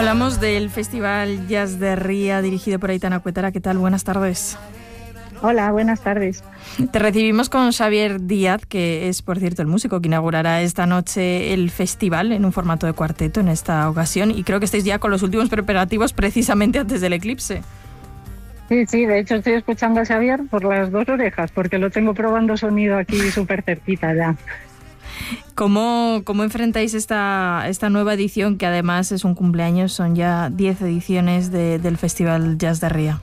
Hablamos del Festival Jazz de Ría, dirigido por Aitana Cuetara. ¿Qué tal? Buenas tardes. Hola, buenas tardes. Te recibimos con Xavier Díaz, que es, por cierto, el músico que inaugurará esta noche el festival en un formato de cuarteto en esta ocasión. Y creo que estáis ya con los últimos preparativos precisamente antes del eclipse. Sí, de hecho estoy escuchando a Xavier por las dos orejas, porque lo tengo probando sonido aquí súper cerquita ya. ¿Cómo enfrentáis esta nueva edición, que además es un cumpleaños? Son ya 10 ediciones del Festival Jazz de Ría.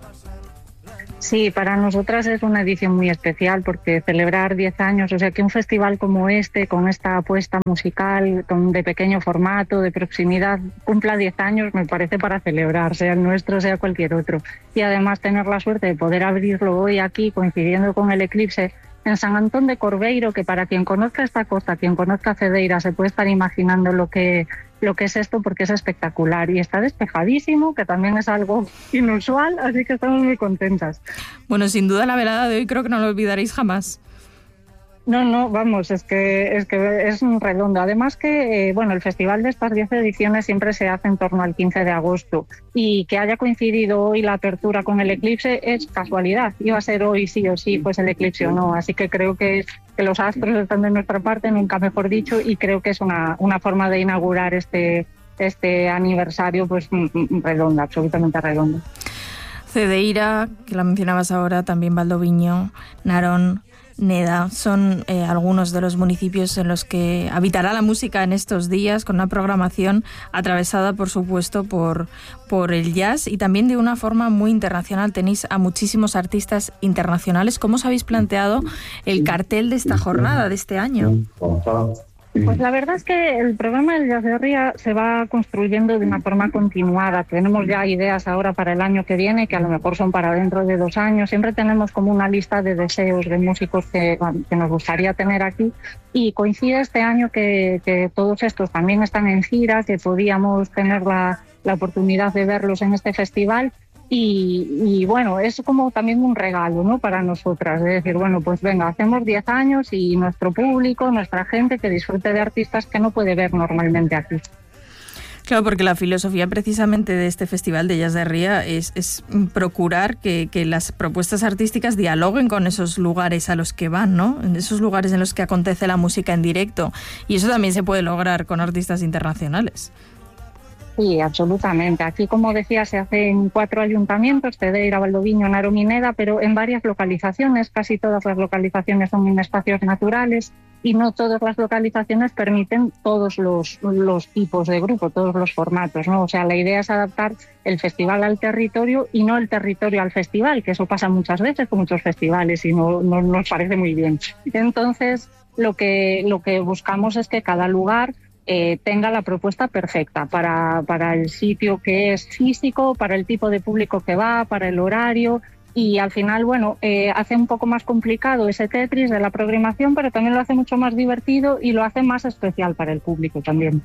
Sí, para nosotras es una edición muy especial porque celebrar 10 años, o sea que un festival como este, con esta apuesta musical, de pequeño formato, de proximidad, cumpla 10 años, me parece para celebrar, sea el nuestro, sea cualquier otro. Y además tener la suerte de poder abrirlo hoy aquí, coincidiendo con el eclipse, en San Antón de Corbeiro, que para quien conozca esta costa, quien conozca Cedeira, se puede estar imaginando lo que es esto, porque es espectacular y está despejadísimo, que también es algo inusual, así que estamos muy contentas. Bueno, sin duda la velada de hoy creo que no lo olvidaréis jamás. No, vamos, es que es un redondo. Además que, el festival de estas 10 ediciones siempre se hace en torno al 15 de agosto y que haya coincidido hoy la apertura con el eclipse es casualidad. Iba a ser hoy sí o sí, pues el eclipse o no. Así que creo que los astros están de nuestra parte, nunca mejor dicho, y creo que es una forma de inaugurar este aniversario pues redonda, absolutamente redonda. Cedeira, que la mencionabas ahora, también Valdoviño, Narón, Neda, son algunos de los municipios en los que habitará la música en estos días, con una programación atravesada, por supuesto, por el jazz y también de una forma muy internacional. Tenéis a muchísimos artistas internacionales. ¿Cómo os habéis planteado el cartel de esta jornada, de este año? Pues la verdad es que el programa del Jazz de Ría se va construyendo de una forma continuada. Tenemos ya ideas ahora para el año que viene, que a lo mejor son para dentro de 2 años. Siempre tenemos como una lista de deseos de músicos que nos gustaría tener aquí. Y coincide este año que todos estos también están en gira, que podíamos tener la oportunidad de verlos en este festival. Y bueno, es como también un regalo, ¿no?, para nosotras, de decir, bueno, pues venga, hacemos 10 años y nuestro público, nuestra gente, que disfrute de artistas que no puede ver normalmente aquí. Claro, porque la filosofía precisamente de este Festival de Jazz de Ría es procurar que las propuestas artísticas dialoguen con esos lugares a los que van, ¿no?, en esos lugares en los que acontece la música en directo. Y eso también se puede lograr con artistas internacionales. Sí, absolutamente. Aquí, como decía, se hace en 4 ayuntamientos, Cedeira, Valdoviño, Narón y Neda, pero en varias localizaciones. Casi todas las localizaciones son en espacios naturales y no todas las localizaciones permiten todos los tipos de grupo, todos los formatos, ¿no? O sea, la idea es adaptar el festival al territorio y no el territorio al festival, que eso pasa muchas veces con muchos festivales y no nos parece muy bien. Entonces, lo que buscamos es que cada lugar tenga la propuesta perfecta para el sitio que es físico, para el tipo de público que va, para el horario, y al final, hace un poco más complicado ese Tetris de la programación, pero también lo hace mucho más divertido y lo hace más especial para el público también.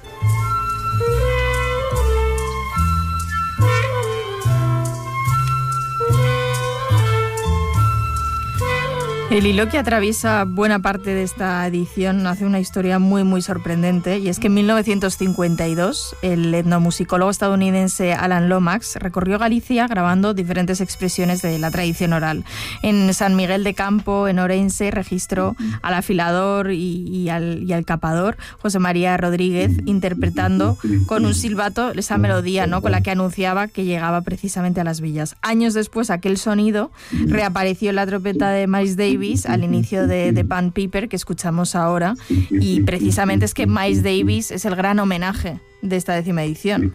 El hilo que atraviesa buena parte de esta edición hace una historia muy, muy sorprendente, y es que en 1952 el etnomusicólogo estadounidense Alan Lomax recorrió Galicia grabando diferentes expresiones de la tradición oral. En San Miguel de Campo, en Orense, registró al afilador y al capador, José María Rodríguez, interpretando con un silbato esa melodía, ¿no?, con la que anunciaba que llegaba precisamente a las villas. Años después, aquel sonido reapareció en la trompeta de Miles Davis al inicio de Pan Piper, que escuchamos ahora, y precisamente es que Miles Davis es el gran homenaje de esta 10ª edición.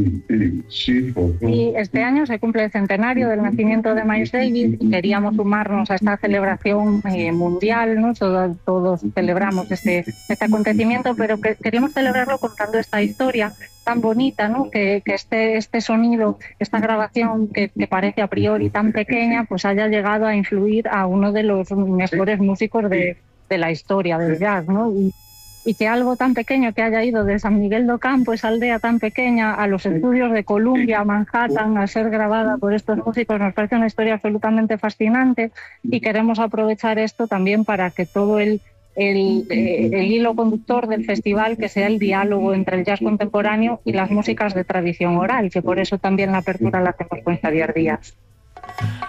Y este año se cumple el centenario del nacimiento de Miles Davis y queríamos sumarnos a esta celebración mundial, ¿no? Todos celebramos este acontecimiento, pero queríamos celebrarlo contando esta historia tan bonita, ¿no?, que este sonido, esta grabación que parece a priori tan pequeña, pues haya llegado a influir a uno de los mejores músicos de la historia del jazz, ¿no? Y que algo tan pequeño que haya ido de San Miguel do Campo, esa aldea tan pequeña, a los estudios de Columbia, a Manhattan, a ser grabada por estos músicos, nos parece una historia absolutamente fascinante, y queremos aprovechar esto también para que todo el el hilo conductor del festival, que sea el diálogo entre el jazz contemporáneo y las músicas de tradición oral, que por eso también la apertura la hacemos con Javier Díaz.